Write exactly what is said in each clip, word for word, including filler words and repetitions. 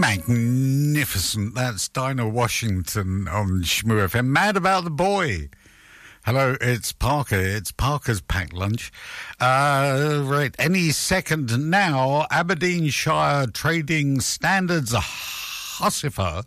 Magnificent. That's Dinah Washington on Shmoo F M. Mad About the Boy. Hello, it's Parker. It's Parker's Packed Lunch. Uh, right, any second now, Aberdeenshire Trading Standards Hussifer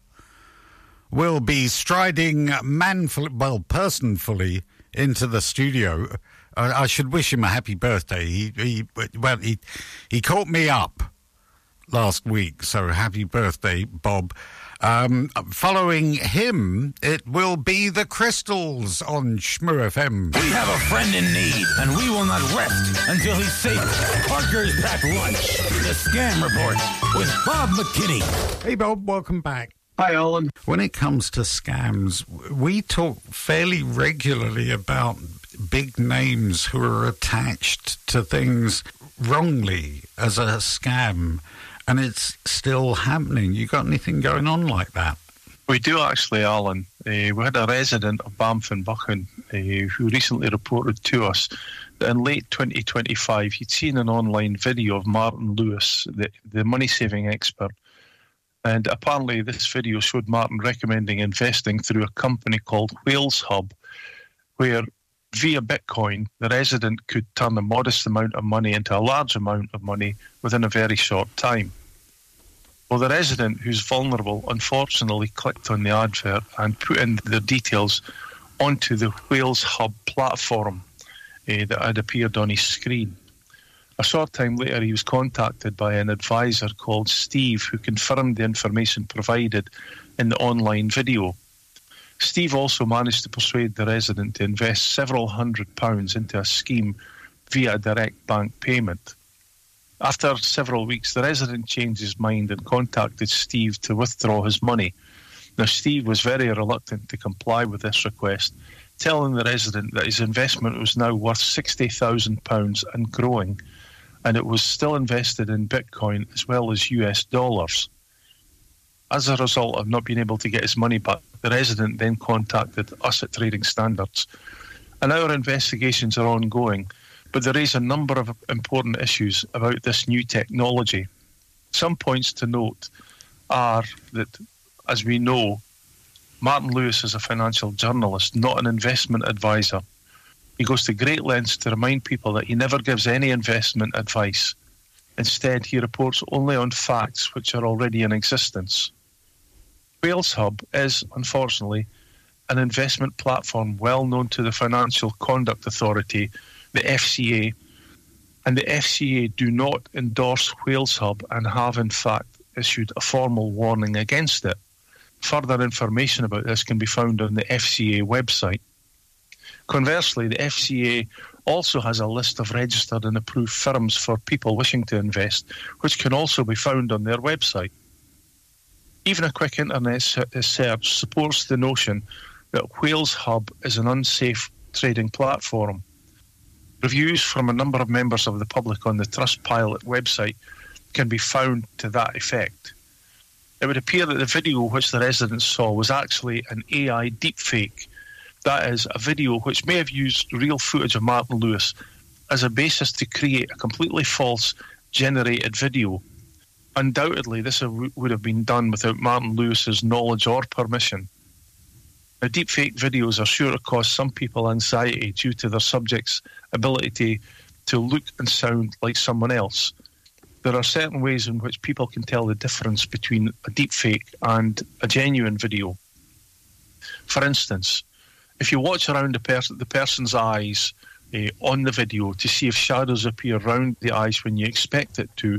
will be striding manfully, well, personfully into the studio. Uh, I should wish him a happy birthday. He, he, well, he, he caught me up last week, so happy birthday, Bob. Um, following him, it will be the Crystals on Shmoo F M. We have a friend in need, and we will not rest until he's safe. Parker's Packed Lunch, the Scam Report with Bob McKinney. Hey, Bob, welcome back. Hi, Alan. When it comes to scams, we talk fairly regularly about big names who are attached to things wrongly as a scam, and it's still happening. You got anything going on like that? We do actually, Alan. Uh, we had a resident of Banff and Buchan uh, who recently reported to us that in late twenty twenty-five he'd seen an online video of Martin Lewis, the, the money-saving expert. And apparently this video showed Martin recommending investing through a company called Whales Hub, where via Bitcoin, the resident could turn a modest amount of money into a large amount of money within a very short time. Well, the resident, who's vulnerable, unfortunately clicked on the advert and put in their details onto the Whales Hub platform uh, that had appeared on his screen. A short time later, he was contacted by an advisor called Steve, who confirmed the information provided in the online video. Steve also managed to persuade the resident to invest several hundred pounds into a scheme via a direct bank payment. After several weeks, the resident changed his mind and contacted Steve to withdraw his money. Now, Steve was very reluctant to comply with this request, telling the resident that his investment was now worth sixty thousand pounds and growing, and it was still invested in Bitcoin as well as U S dollars. As a result of not being able to get his money back, the resident then contacted us at Trading Standards. And our investigations are ongoing, but there is a number of important issues about this new technology. Some points to note are that, as we know, Martin Lewis is a financial journalist, not an investment advisor. He goes to great lengths to remind people that he never gives any investment advice. Instead, he reports only on facts which are already in existence. Whales Hub is, unfortunately, an investment platform well known to the Financial Conduct Authority, the F C A, and the F C A do not endorse Whales Hub and have, in fact, issued a formal warning against it. Further information about this can be found on the F C A website. Conversely, the F C A also has a list of registered and approved firms for people wishing to invest, which can also be found on their website. Even a quick internet search supports the notion that Whales Hub is an unsafe trading platform. Reviews from a number of members of the public on the Trustpilot website can be found to that effect. It would appear that the video which the residents saw was actually an A I deepfake. That is, a video which may have used real footage of Martin Lewis as a basis to create a completely false generated video. Undoubtedly, this would have been done without Martin Lewis's knowledge or permission. Now, deepfake videos are sure to cause some people anxiety due to their subjects' ability to look and sound like someone else. There are certain ways in which people can tell the difference between a deepfake and a genuine video. For instance, if you watch around the, pers- the person's eyes uh, on the video to see if shadows appear around the eyes when you expect it to,